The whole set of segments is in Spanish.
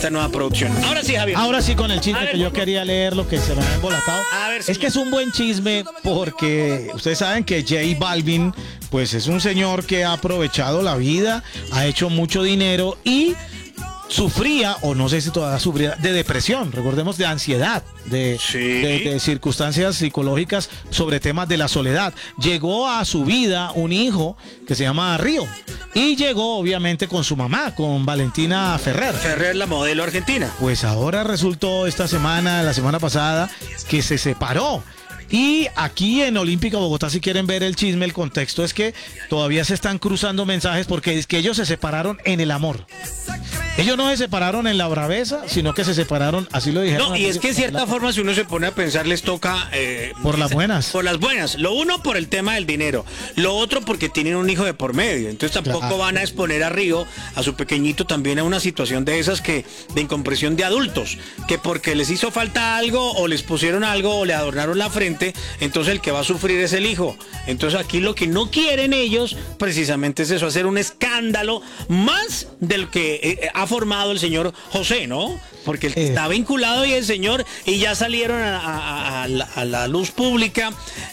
esta nueva producción. Ahora sí, Javier. Ahora sí, con el chisme que yo quería leer, lo que se me ha embolatado. A ver, es que es un buen chisme porque ustedes saben que J Balvin, pues es un señor que ha aprovechado la vida, ha hecho mucho dinero y sufría, o no sé si todavía sufría, de depresión, recordemos, de ansiedad, de circunstancias psicológicas sobre temas de la soledad. Llegó a su vida un hijo que se llama Río y llegó obviamente con su mamá, con Valentina Ferrer. Ferrer, la modelo argentina. Pues ahora resultó la semana pasada, que se separó. Y aquí en Olímpica Bogotá, si quieren ver el chisme, el contexto es que todavía se están cruzando mensajes porque es que ellos se separaron en el amor. Ellos no se separaron en la braveza, sino que se separaron, así lo dijeron. No, y es que en cierta forma, si uno se pone a pensar, les toca... por las buenas. Por las buenas. Lo uno, por el tema del dinero. Lo otro, porque tienen un hijo de por medio. Entonces tampoco van a exponer a Río, a su pequeñito, también a una situación de esas de incomprensión de adultos. Que porque les hizo falta algo, o les pusieron algo, o le adornaron la frente, entonces el que va a sufrir es el hijo. Entonces aquí lo que no quieren ellos, precisamente es eso, hacer un escándalo más del que ha formado el señor José, ¿no? Porque el que está vinculado y el señor, y ya salieron a la luz pública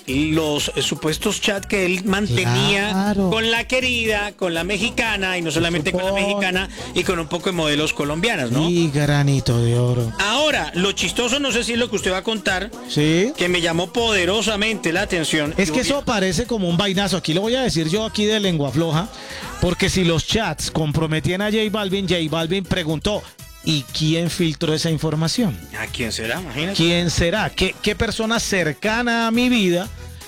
los supuestos chats que él mantenía con la querida, con la mexicana, y no solamente con la mexicana, y con un poco de modelos colombianas, ¿no? Y granito de oro. Ahora, lo chistoso, no sé si es lo que usted va a contar, sí, que me llamó poderosamente la atención. Es que eso parece como un vainazo. Aquí lo voy a decir yo aquí de lengua floja, porque si los chats comprometían a J Balvin preguntó: ¿y quién filtró esa información? ¿A quién será? Imagínate. ¿Quién será? ¿Qué persona cercana a mi vida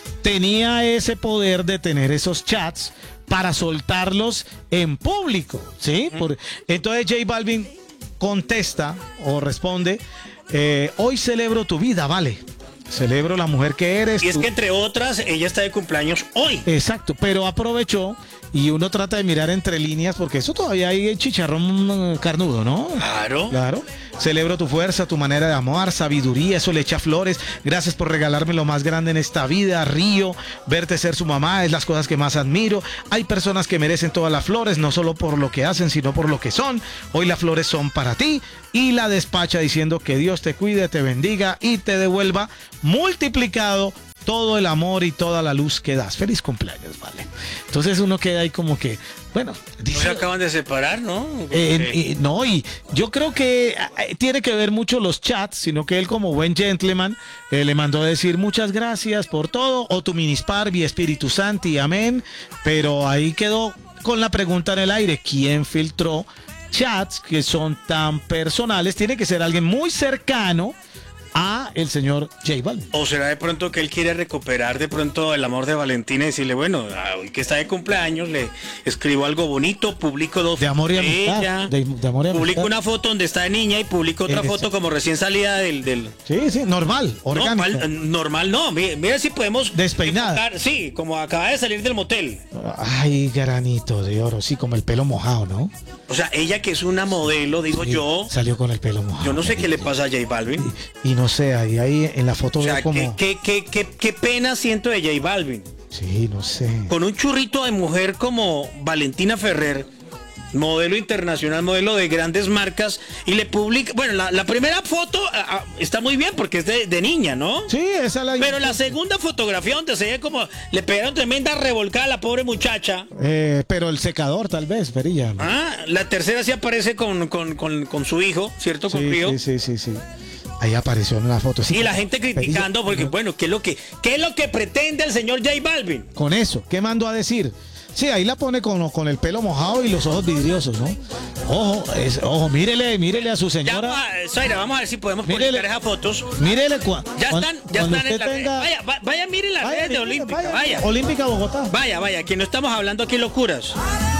tenía ese poder de tener esos chats para soltarlos en público? ¿Sí? Entonces J Balvin contesta o responde: hoy celebro tu vida, vale. Celebro la mujer que eres. Y es que entre otras, ella está de cumpleaños hoy. Exacto, pero aprovechó y uno trata de mirar entre líneas porque eso todavía hay chicharrón carnudo, ¿no? Claro. Claro. Celebro tu fuerza, tu manera de amar, sabiduría, eso le echa flores. Gracias por regalarme lo más grande en esta vida, Río. Verte ser su mamá es las cosas que más admiro. Hay personas que merecen todas las flores, no solo por lo que hacen, sino por lo que son. Hoy las flores son para ti. Y la despacha diciendo que Dios te cuide, te bendiga y te devuelva multiplicado todo el amor y toda la luz que das. Feliz cumpleaños, vale. Entonces uno queda ahí como que, bueno, dice, se acaban de separar, ¿no? No, y yo creo que tiene que ver mucho los chats, sino que él como buen gentleman le mandó a decir muchas gracias por todo, o tu minispar, vi Espíritu Santi, amén. Pero ahí quedó con la pregunta en el aire: ¿quién filtró chats que son tan personales? Tiene que ser alguien muy cercano a el señor J Balvin. ¿O será de pronto que él quiere recuperar de pronto el amor de Valentina y decirle, bueno, hoy que está de cumpleaños, le escribo algo bonito, publico dos de amor y amistad, ella, de amor y amistad. Publico una foto donde está de niña y publico otra foto como recién salida del... Sí, normal, orgánica. Normal no, mira si podemos... Despeinada. Enfocar, sí, como acaba de salir del motel. Ay, granito de oro, sí, como el pelo mojado, ¿no? O sea, ella que es una modelo, digo yo... Salió con el pelo mojado. Yo no sé qué le pasa a J Balvin. Y no sé, ahí en la foto, o sea, veo como... qué pena siento de J Balvin. Sí, no sé. Con un churrito de mujer como Valentina Ferrer, modelo internacional, modelo de grandes marcas, y le publica... Bueno, la primera foto está muy bien porque es de niña, ¿no? Sí, esa es la... Pero la segunda fotografía donde se ve como le pegaron tremenda revolcada a la pobre muchacha. Pero el secador tal vez, Perilla. La tercera sí aparece con su hijo, ¿cierto? Con Río. Sí. Ahí apareció en la foto. Sí, y la gente criticando porque, bueno, ¿qué es lo que pretende el señor J Balvin? Con eso, ¿qué mandó a decir? Sí, ahí la pone con el pelo mojado y los ojos vidriosos, ¿no? Ojo, mírele a su señora. Zaira, vamos a ver si podemos publicar esas fotos. Mírele ya están en la red. Vaya, mire las redes de Olímpica, vaya. Olímpica Bogotá. Vaya, que no estamos hablando aquí locuras.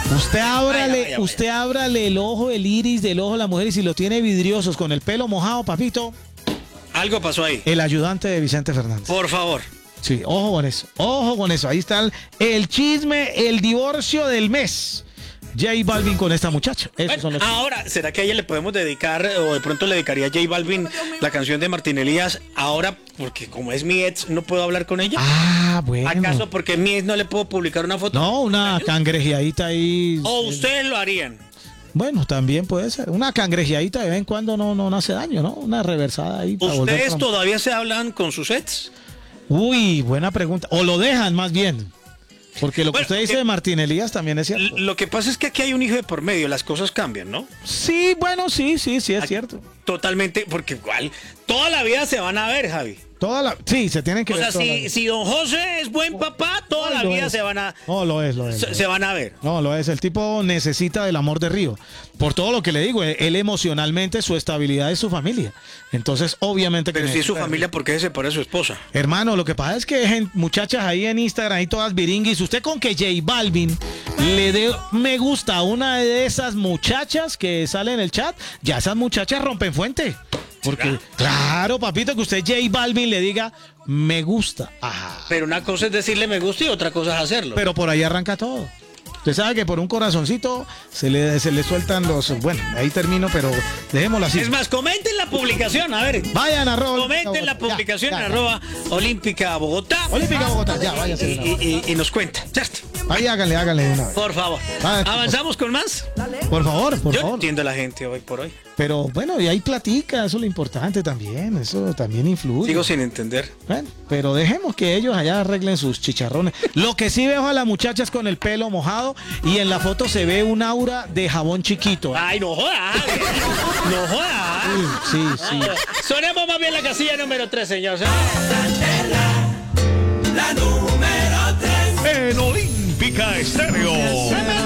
Usted ábrale el ojo, el iris del ojo a la mujer, y si lo tiene vidriosos con el pelo mojado, papito. Algo pasó ahí. El ayudante de Vicente Fernández. Por favor. Sí, ojo con eso. Ahí está el chisme, el divorcio del mes. J Balvin con esta muchacha. Ahora, ¿será que a ella le podemos dedicar, o de pronto le dedicaría a J Balvin la canción de Martín Elías? Ahora, porque como es mi ex, ¿no puedo hablar con ella? Bueno. ¿Acaso porque es mi ex no le puedo publicar una foto? No, una cangrejeadita ahí. ¿O ustedes lo harían? Bueno, también puede ser. Una cangrejeadita de vez en cuando no hace daño, ¿no? Una reversada ahí. ¿Ustedes todavía se hablan con sus ex? Uy, buena pregunta. O lo dejan más bien. Porque lo que usted dice de Martín Elías también es cierto. Lo que pasa es que aquí hay un hijo de por medio, las cosas cambian, ¿no? Sí, bueno, sí, es cierto. Totalmente, porque igual toda la vida se van a ver, Javi. Sí, se tienen que ver. O sea, si don José es buen papá, toda la vida se van a... No, lo es. Se van a ver. No, lo es. El tipo necesita del amor de Río. Por todo lo que le digo, él emocionalmente, su estabilidad es su familia. Entonces, obviamente que... Pero si es su familia, ¿por qué se separa de su esposa? Hermano, lo que pasa es que muchachas ahí en Instagram, ahí todas viringuis, usted con que J Balvin le dé me gusta a una de esas muchachas que sale en el chat, ya esas muchachas rompen fuente. Porque, claro, papito, que usted J Balvin le diga me gusta. Ajá. Pero una cosa es decirle me gusta y otra cosa es hacerlo. Pero por ahí arranca todo. Usted sabe que por un corazoncito se le sueltan los... Bueno, ahí termino, pero dejémoslo así. Es más, comenten la publicación, a ver. Vayan a comenten la publicación en arroba Olímpica Bogotá. Olímpica Bogotá, ya, váyase. Y nos cuenta, ¿cierto? Ahí háganle de una vez. Por favor. ¿Avanzamos con más? Por favor, Yo entiendo a la gente hoy por hoy. Pero bueno, y ahí platica, eso es lo importante también, eso también influye. Sigo sin entender. Bueno, pero dejemos que ellos allá arreglen sus chicharrones. Lo que sí veo a las muchachas con el pelo mojado y en la foto se ve un aura de jabón chiquito. Ay, no jodas. No jodas. Sí. Sonemos más bien la casilla número 3, señor. La número 3 en Olímpica Estéreo.